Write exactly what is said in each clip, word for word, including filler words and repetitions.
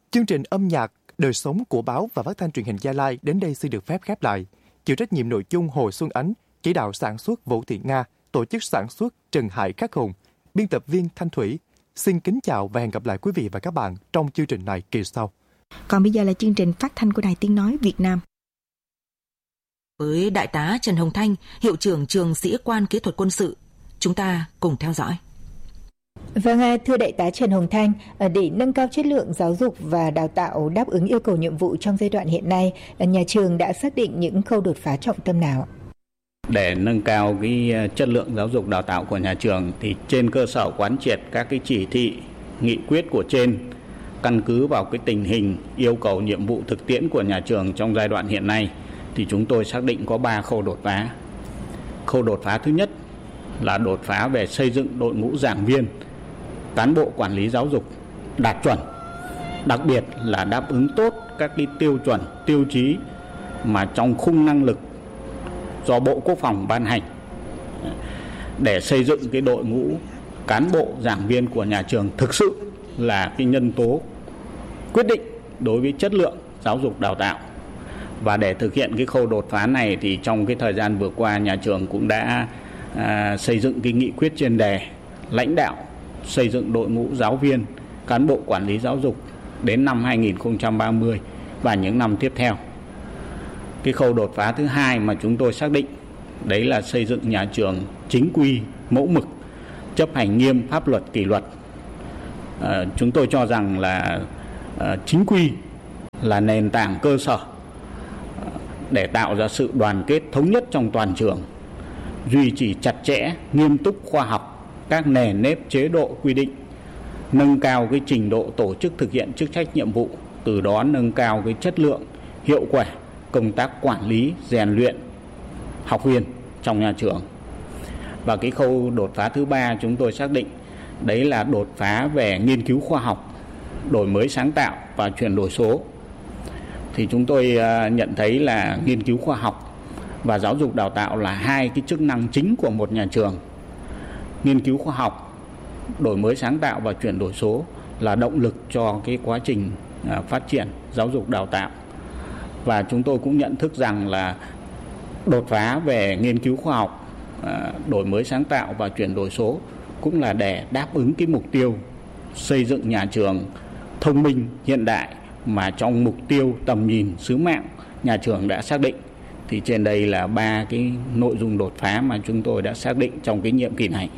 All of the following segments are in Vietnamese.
Chương trình âm nhạc, đời sống của báo và phát thanh truyền hình Gia Lai đến đây xin được phép khép lại. Chịu trách nhiệm nội dung Hồ Xuân Ánh, chỉ đạo sản xuất Vũ Thị Nga, tổ chức sản xuất Trần Hải Khắc Hùng, biên tập viên Thanh Thủy. Xin kính chào và hẹn gặp lại quý vị và các bạn trong chương trình này kỳ sau. Còn bây giờ là chương trình phát thanh của Đài Tiếng Nói Việt Nam. Với Đại tá Trần Hồng Thanh, Hiệu trưởng Trường Sĩ quan Kỹ thuật Quân sự, chúng ta cùng theo dõi. Vâng, thưa Đại tá Trần Hồng Thanh, để nâng cao chất lượng giáo dục và đào tạo đáp ứng yêu cầu nhiệm vụ trong giai đoạn hiện nay, nhà trường đã xác định những khâu đột phá trọng tâm nào? Để nâng cao cái chất lượng giáo dục đào tạo của nhà trường thì trên cơ sở quán triệt các cái chỉ thị, nghị quyết của trên, căn cứ vào cái tình hình yêu cầu nhiệm vụ thực tiễn của nhà trường trong giai đoạn hiện nay thì chúng tôi xác định có ba khâu đột phá. Khâu đột phá thứ nhất là đột phá về xây dựng đội ngũ giảng viên, cán bộ quản lý giáo dục đạt chuẩn, đặc biệt là đáp ứng tốt các cái tiêu chuẩn, tiêu chí mà trong khung năng lực do Bộ Quốc phòng ban hành để xây dựng cái đội ngũ cán bộ giảng viên của nhà trường thực sự là cái nhân tố quyết định đối với chất lượng giáo dục đào tạo. Và để thực hiện cái khâu đột phá này thì trong cái thời gian vừa qua nhà trường cũng đã à, xây dựng cái nghị quyết chuyên đề lãnh đạo xây dựng đội ngũ giáo viên, cán bộ quản lý giáo dục đến năm hai nghìn không trăm ba mươi và những năm tiếp theo. Cái khâu đột phá thứ hai mà chúng tôi xác định đấy là xây dựng nhà trường chính quy, mẫu mực, chấp hành nghiêm pháp luật kỷ luật. À, chúng tôi cho rằng là à, chính quy là nền tảng cơ sở để tạo ra sự đoàn kết thống nhất trong toàn trường, duy trì chặt chẽ, nghiêm túc, khoa học các nề nếp chế độ quy định, nâng cao cái trình độ tổ chức thực hiện chức trách nhiệm vụ, từ đó nâng cao cái chất lượng, hiệu quả công tác quản lý, rèn luyện học viên trong nhà trường. Và cái khâu đột phá thứ ba chúng tôi xác định đấy là đột phá về nghiên cứu khoa học, đổi mới sáng tạo và chuyển đổi số. Thì chúng tôi nhận thấy là nghiên cứu khoa học và giáo dục đào tạo là hai cái chức năng chính của một nhà trường. Nghiên cứu khoa học, đổi mới sáng tạo và chuyển đổi số là động lực cho cái quá trình phát triển giáo dục đào tạo. Và chúng tôi cũng nhận thức rằng là đột phá về nghiên cứu khoa học, đổi mới sáng tạo và chuyển đổi số cũng là để đáp ứng cái mục tiêu xây dựng nhà trường thông minh, hiện đại mà trong mục tiêu, tầm nhìn, sứ mạng nhà trường đã xác định. Thì trên đây là ba cái nội dung đột phá mà chúng tôi đã xác định trong cái nhiệm kỳ này.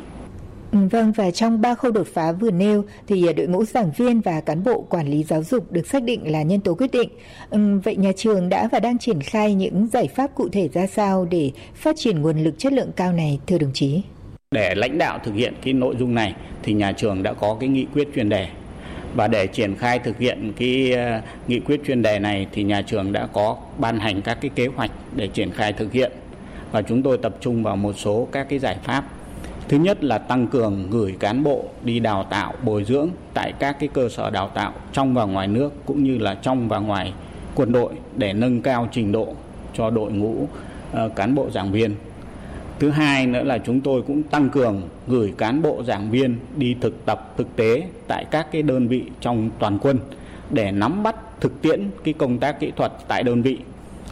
Vâng, và trong ba khâu đột phá vừa nêu thì đội ngũ giảng viên và cán bộ quản lý giáo dục được xác định là nhân tố quyết định. Vậy nhà trường đã và đang triển khai những giải pháp cụ thể ra sao để phát triển nguồn lực chất lượng cao này, thưa đồng chí? Để lãnh đạo thực hiện cái nội dung này thì nhà trường đã có cái nghị quyết chuyên đề. Và để triển khai thực hiện cái nghị quyết chuyên đề này thì nhà trường đã có ban hành các cái kế hoạch để triển khai thực hiện. Và chúng tôi tập trung vào một số các cái giải pháp. Thứ nhất là tăng cường gửi cán bộ đi đào tạo, bồi dưỡng tại các cái cơ sở đào tạo trong và ngoài nước cũng như là trong và ngoài quân đội để nâng cao trình độ cho đội ngũ uh, cán bộ giảng viên. Thứ hai nữa là chúng tôi cũng tăng cường gửi cán bộ giảng viên đi thực tập thực tế tại các cái đơn vị trong toàn quân để nắm bắt thực tiễn cái công tác kỹ thuật tại đơn vị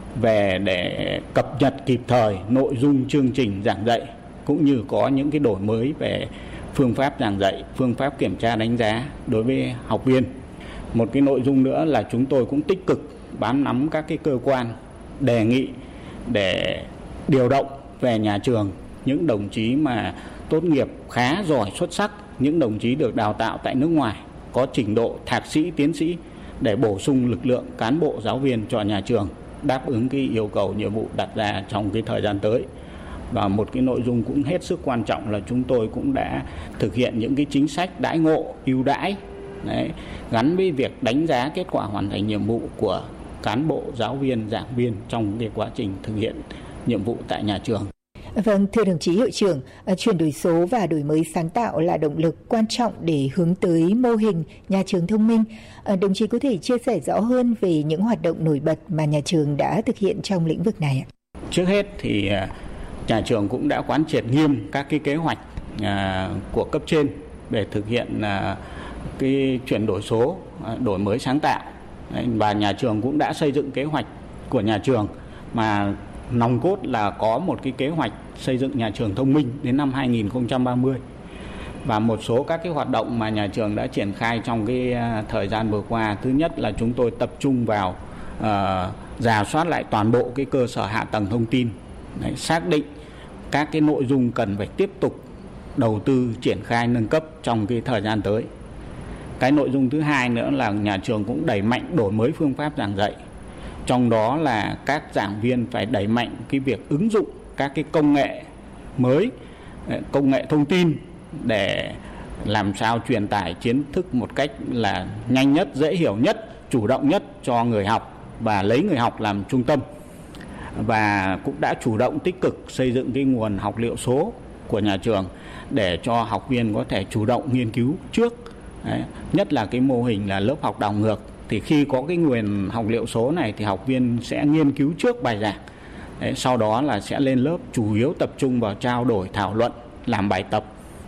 về để cập nhật kịp thời nội dung chương trình giảng dạy cũng như có những cái đổi mới về phương pháp giảng dạy, phương pháp kiểm tra đánh giá đối với học viên. Một cái nội dung nữa là chúng tôi cũng tích cực bám nắm các cái cơ quan đề nghị để điều động về nhà trường những đồng chí mà tốt nghiệp khá giỏi xuất sắc, những đồng chí được đào tạo tại nước ngoài có trình độ thạc sĩ, tiến sĩ để bổ sung lực lượng cán bộ giáo viên cho nhà trường đáp ứng cái yêu cầu nhiệm vụ đặt ra trong cái thời gian tới. Và một cái nội dung cũng hết sức quan trọng là chúng tôi cũng đã thực hiện những cái chính sách đãi ngộ, ưu đãi đấy, gắn với việc đánh giá kết quả hoàn thành nhiệm vụ của cán bộ, giáo viên, giảng viên trong cái quá trình thực hiện nhiệm vụ tại nhà trường. Vâng, thưa đồng chí hiệu trưởng, chuyển đổi số và đổi mới sáng tạo là động lực quan trọng để hướng tới mô hình nhà trường thông minh. Đồng chí có thể chia sẻ rõ hơn về những hoạt động nổi bật mà nhà trường đã thực hiện trong lĩnh vực này ạ? Trước hết thì nhà trường cũng đã quán triệt nghiêm các cái kế hoạch của cấp trên để thực hiện uh, cái chuyển đổi số, đổi mới sáng tạo. Và nhà trường cũng đã xây dựng kế hoạch của nhà trường mà nòng cốt là có một cái kế hoạch xây dựng nhà trường thông minh đến năm hai nghìn không trăm ba mươi. Và một số các cái hoạt động mà nhà trường đã triển khai trong cái thời gian vừa qua, thứ nhất là chúng tôi tập trung vào uh, rà soát lại toàn bộ cái cơ sở hạ tầng thông tin, đấy, xác định các cái nội dung cần phải tiếp tục đầu tư triển khai nâng cấp trong cái thời gian tới. Cái nội dung thứ hai nữa là nhà trường cũng đẩy mạnh đổi mới phương pháp giảng dạy. Trong đó là các giảng viên phải đẩy mạnh cái việc ứng dụng các cái công nghệ mới, công nghệ thông tin để làm sao truyền tải kiến thức một cách là nhanh nhất, dễ hiểu nhất, chủ động nhất cho người học và lấy người học làm trung tâm. Và cũng đã chủ động tích cực xây dựng cái nguồn học liệu số của nhà trường để cho học viên có thể chủ động nghiên cứu trước. Đấy, nhất là cái mô hình là lớp học đảo ngược, thì khi có cái nguồn học liệu số này thì học viên sẽ nghiên cứu trước bài giảng. Đấy, sau đó là sẽ lên lớp chủ yếu tập trung vào trao đổi, thảo luận, làm bài tập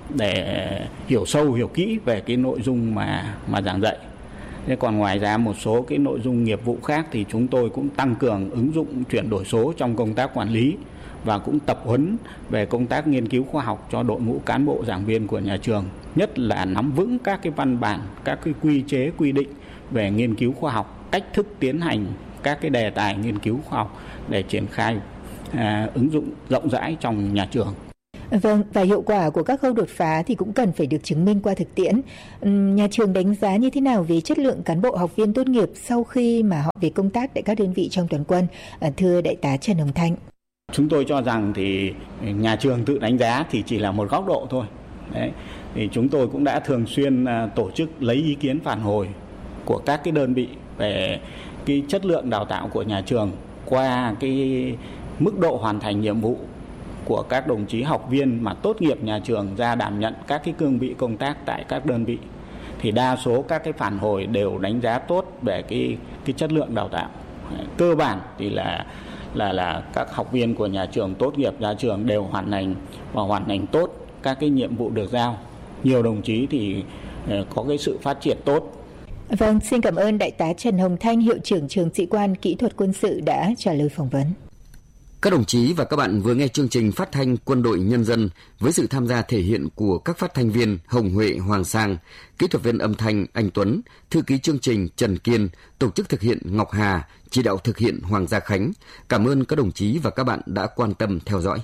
để hiểu sâu, hiểu kỹ về cái nội dung mà mà giảng dạy. Thế còn ngoài ra một số cái nội dung nghiệp vụ khác thì chúng tôi cũng tăng cường ứng dụng chuyển đổi số trong công tác quản lý và cũng tập huấn về công tác nghiên cứu khoa học cho đội ngũ cán bộ giảng viên của nhà trường, nhất là nắm vững các cái văn bản, các cái quy chế quy định về nghiên cứu khoa học, cách thức tiến hành các cái đề tài nghiên cứu khoa học để triển khai à, ứng dụng rộng rãi trong nhà trường. Vâng, và hiệu quả của các khâu đột phá thì cũng cần phải được chứng minh qua thực tiễn. Nhà trường đánh giá như thế nào về chất lượng cán bộ học viên tốt nghiệp sau khi mà họ về công tác tại các đơn vị trong toàn quân? Thưa Đại tá Trần Hồng Thanh. Chúng tôi cho rằng thì nhà trường tự đánh giá thì chỉ là một góc độ thôi. Đấy. Thì chúng tôi cũng đã thường xuyên tổ chức lấy ý kiến phản hồi của các cái đơn vị về cái chất lượng đào tạo của nhà trường qua cái mức độ hoàn thành nhiệm vụ của các đồng chí học viên mà tốt nghiệp nhà trường ra đảm nhận các cái cương vị công tác tại các đơn vị. Thì đa số các cái phản hồi đều đánh giá tốt về cái cái chất lượng đào tạo. Cơ bản thì là là là các học viên của nhà trường tốt nghiệp ra trường đều hoàn thành và hoàn thành tốt các cái nhiệm vụ được giao. Nhiều đồng chí thì có cái sự phát triển tốt. Vâng, xin cảm ơn Đại tá Trần Hồng Thanh, Hiệu trưởng Trường Sĩ quan Kỹ thuật Quân sự đã trả lời phỏng vấn. Các đồng chí và các bạn vừa nghe chương trình phát thanh Quân đội Nhân dân với sự tham gia thể hiện của các phát thanh viên Hồng Huệ, Hoàng Sang, kỹ thuật viên âm thanh Anh Tuấn, thư ký chương trình Trần Kiên, tổ chức thực hiện Ngọc Hà, chỉ đạo thực hiện Hoàng Gia Khánh. Cảm ơn các đồng chí và các bạn đã quan tâm theo dõi.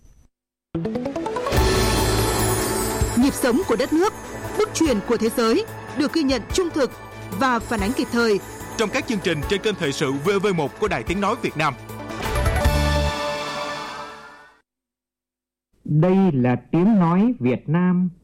Nhịp sống của đất nước, bước chuyển của thế giới được ghi nhận trung thực và phản ánh kịp thời trong các chương trình trên kênh Thời sự vê o vê một của Đài Tiếng nói Việt Nam. Đây là tiếng nói Việt Nam.